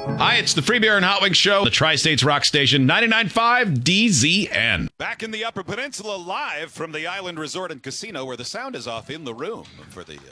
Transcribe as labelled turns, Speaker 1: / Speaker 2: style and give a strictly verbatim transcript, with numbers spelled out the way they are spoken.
Speaker 1: Hi, it's the Free Beer and Hot Wings Show, the Tri-States Rock Station, ninety-nine point five D Z N.
Speaker 2: Back in the Upper Peninsula, live from the Island Resort and Casino, where the sound is off in the room for the